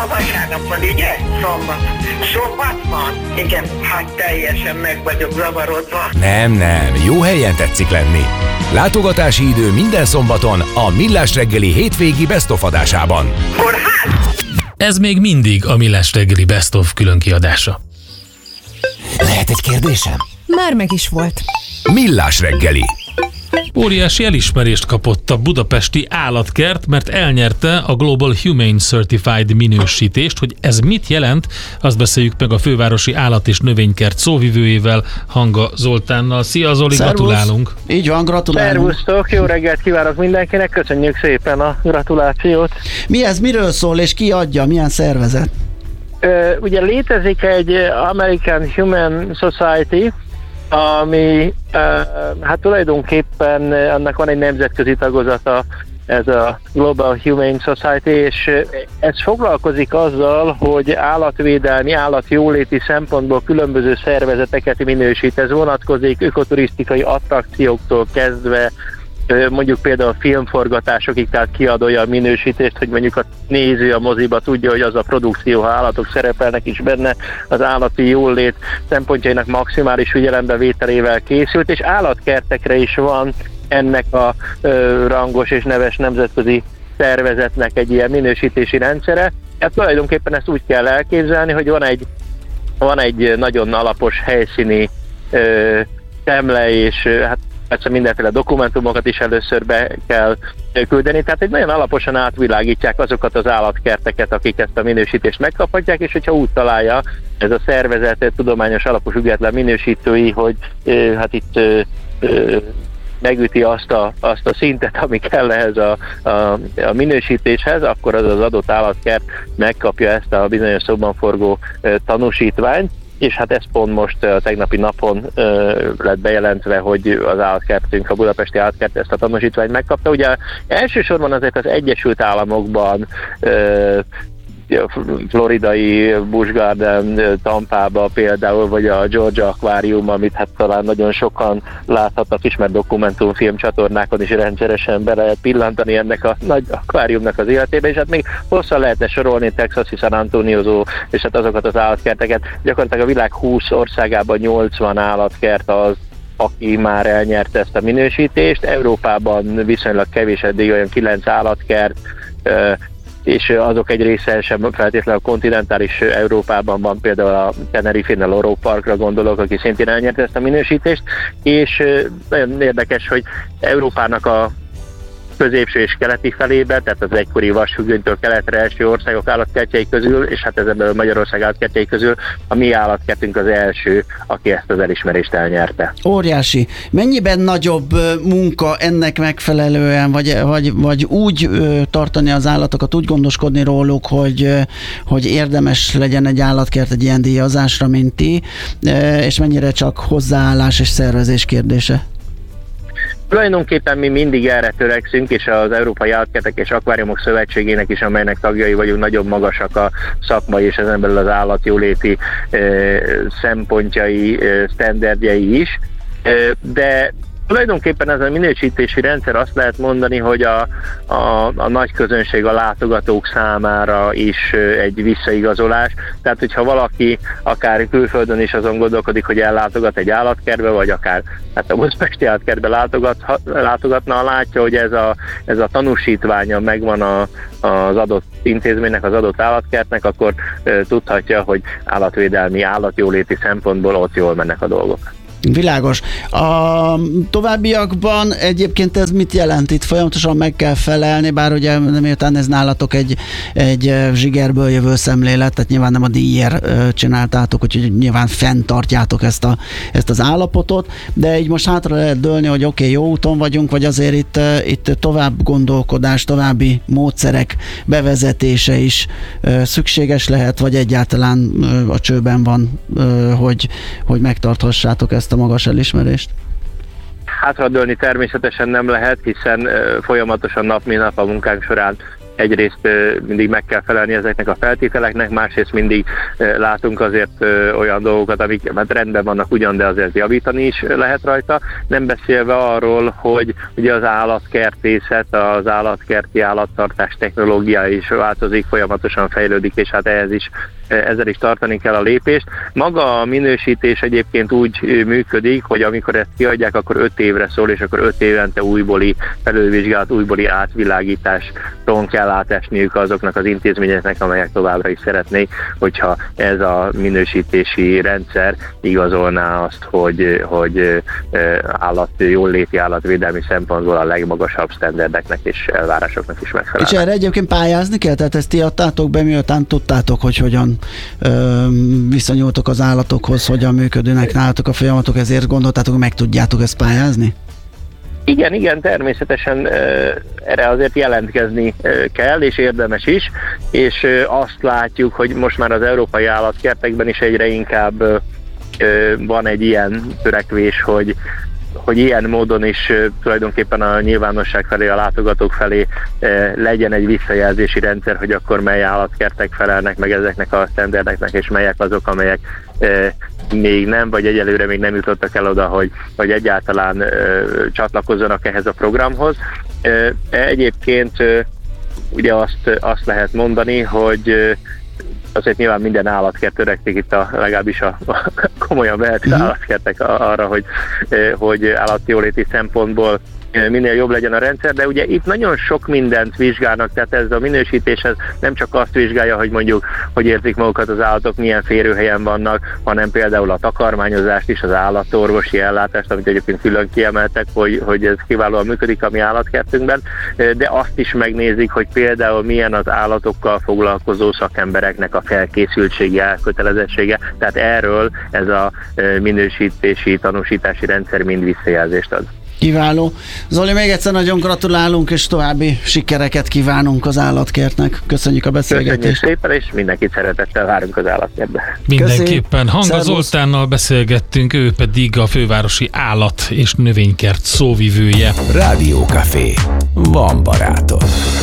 ma vasárnap van, ugye? Szombat van? Igen, hát teljesen meg vagyok zavarodva. Nem, jó helyen tetszik lenni. Látogatási idő minden szombaton a Millás reggeli hétvégi Best of adásában. Kórház? Ez még mindig a Millás reggeli Best of különkiadása. Lehet egy kérdésem? Már meg is volt. Millás reggeli. Óriási elismerést kapott a budapesti állatkert, mert elnyerte a Global Humane Certified minősítést. Hogy ez mit jelent, azt beszéljük meg a fővárosi állat- és növénykert szóvivőjével, Hanga Zoltánnal. Szia Zoli, Szervusz. Gratulálunk! Így van, gratulálunk. Szervusztok, jó reggelt kívánok mindenkinek, köszönjük szépen a gratulációt. Mi ez, miről szól és ki adja, milyen szervezet? Ugye létezik egy American Humane Society, ami hát tulajdonképpen annak van egy nemzetközi tagozata, ez a Global Humane Society, és ez foglalkozik azzal, hogy állatvédelmi, állatjóléti szempontból különböző szervezeteket minősít. Ez vonatkozik ökoturisztikai attrakcióktól kezdve, mondjuk például filmforgatásokig, tehát kiad olyan minősítést, hogy mondjuk a néző a moziba tudja, hogy az a produkció, ha állatok szerepelnek is benne, az állati jólét szempontjainak maximális figyelembevételével készült, és állatkertekre is van ennek a rangos és neves nemzetközi szervezetnek egy ilyen minősítési rendszere. Hát tulajdonképpen ezt úgy kell elképzelni, hogy van egy nagyon alapos helyszíni szemle, és hát persze mindenféle dokumentumokat is először be kell küldeni, tehát egy nagyon alaposan átvilágítják azokat az állatkerteket, akik ezt a minősítést megkaphatják, és hogyha úgy találja ez a szervezet tudományos alapú független minősítői, hogy hát itt megüti azt a szintet, ami kell ehhez a minősítéshez, akkor az adott állatkert megkapja ezt a bizonyos szóban forgó tanúsítványt, és hát ez pont most a tegnapi napon lett bejelentve, hogy az állatkertünk, a budapesti állatkert ezt a tanúsítványt megkapta. Ugye elsősorban azért az Egyesült Államokban, floridai Busch Garden Tampába például, vagy a Georgia Aquarium, amit hát talán nagyon sokan láthatnak, ismert dokumentumfilm csatornákon is rendszeresen be lehet pillantani ennek a nagy akváriumnak az életébe, és hát még hosszan lehetne sorolni Texasi, San Antonio és hát azokat az állatkerteket. Gyakorlatilag a világ 20 országában 80 állatkert az, aki már elnyerte ezt a minősítést. Európában viszonylag kevés, eddig olyan 9 állatkert, és azok egy része sem feltétlenül a kontinentális Európában van, például a Tenerife-nél Loro Parkra gondolok, aki szintén elnyerte ezt a minősítést, és nagyon érdekes, hogy Európának a középső és keleti felébe, tehát az egykori vasfüggönytől keletre első országok állatkertjei közül, és hát ezen Magyarország állatkertjei közül a mi állatkertünk az első, aki ezt az elismerést elnyerte. Óriási. Mennyiben nagyobb munka ennek megfelelően, vagy úgy tartani az állatokat, úgy gondoskodni róluk, hogy érdemes legyen egy állatkert egy ilyen díjazásra, mint ti, és mennyire csak hozzáállás és szervezés kérdése? Tulajdonképpen mi mindig erre törekszünk, és az Európai Állatkertek és Akváriumok Szövetségének is, amelynek tagjai vagyunk, nagyon magasak a szakmai és ezen belül az állatjóléti szempontjai, sztenderdjei is, de tulajdonképpen ez a minősítési rendszer azt lehet mondani, hogy a nagy közönség, a látogatók számára is egy visszaigazolás. Tehát, hogyha valaki akár külföldön is azon gondolkodik, hogy ellátogat egy állatkertbe, vagy akár hát a budapesti állatkertbe látogatna, látja, hogy ez a tanúsítványa megvan az adott intézménynek, az adott állatkertnek, akkor tudhatja, hogy állatvédelmi, állatjóléti szempontból ott jól mennek a dolgok. Világos. A továbbiakban egyébként ez mit jelent? Itt folyamatosan meg kell felelni, bár ugye miután ez nálatok egy zsigerből jövő szemlélet, tehát nyilván nem a díjért csináltátok, úgyhogy nyilván fenntartjátok ezt az állapotot, de így most hátra lehet dőlni, hogy oké, jó úton vagyunk, vagy azért itt tovább gondolkodás, további módszerek bevezetése is szükséges lehet, vagy egyáltalán a csőben van, hogy megtarthassátok ezt a magas elismerést? Hátradőlni természetesen nem lehet, hiszen folyamatosan nap mint nap a munkánk során egyrészt mindig meg kell felelni ezeknek a feltételeknek, másrészt mindig látunk azért olyan dolgokat, amik rendben vannak ugyan, de azért javítani is lehet rajta. Nem beszélve arról, hogy ugye az állatkertészet, az állatkerti állattartás technológia is változik, folyamatosan fejlődik, és hát ezzel is tartani kell a lépést. Maga a minősítés egyébként úgy működik, hogy amikor ezt kiadják, akkor 5 évre szól, és akkor 5 évente újbóli felülvizsgálat, újbóli átvilágításon kell átesniük azoknak az intézményeknek, amelyek továbbra is szeretnék, hogyha ez a minősítési rendszer igazolná azt, hogy jóléti állatvédelmi szempontból a legmagasabb sztenderdeknek és elvárásoknak is megfelel. És erre egyébként pályázni kell? Tehát ezt ti adtátok be, miután tudtátok, hogy hogyan viszonyultok az állatokhoz, hogyan működőnek nálatok a folyamatok, ezért gondoltátok, hogy meg tudjátok ezt pályázni? Igen, természetesen erre azért jelentkezni kell, és érdemes is, és azt látjuk, hogy most már az európai állatkertekben is egyre inkább van egy ilyen törekvés, hogy ilyen módon is tulajdonképpen a nyilvánosság felé, a látogatók felé legyen egy visszajelzési rendszer, hogy akkor mely állatkertek felelnek meg ezeknek a sztenderdeknek, és melyek azok, amelyek még nem, vagy egyelőre még nem jutottak el oda, hogy egyáltalán csatlakozzanak ehhez a programhoz. Egyébként ugye azt lehet mondani, hogy azért nyilván minden állatkert törekszik itt legalábbis a komolyan vehető állatkertek arra, hogy állatjóléti szempontból minél jobb legyen a rendszer, de ugye itt nagyon sok mindent vizsgálnak, tehát ez a minősítéshez nem csak azt vizsgálja, hogy mondjuk, hogy érzik magukat az állatok, milyen férőhelyen vannak, hanem például a takarmányozást is, az állatorvosi ellátást, amit egyébként külön kiemeltek, hogy ez kiválóan működik a mi állatkertünkben, de azt is megnézik, hogy például milyen az állatokkal foglalkozó szakembereknek a felkészültségi elkötelezettsége, tehát erről ez a minősítési, tanúsítási rendszer mind visszajelzést ad. Kiváló. Zoli, még egyszer nagyon gratulálunk, és további sikereket kívánunk az állatkertnek. Köszönjük a beszélgetést. Köszönjük szépen, és mindenkit szeretettel várunk az állatkertbe. Mindenképpen. Hanga Zoltánnal beszélgettünk, ő pedig a fővárosi állat- és növénykert szóvivője. Rádiókafé. Van barátod.